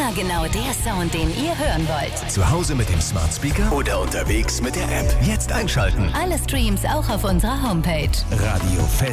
Immer genau der Sound, den ihr hören wollt. Zu Hause mit dem Smart Speaker oder unterwegs mit der App. Jetzt einschalten. Alle Streams auch auf unserer Homepage. Radio Fest.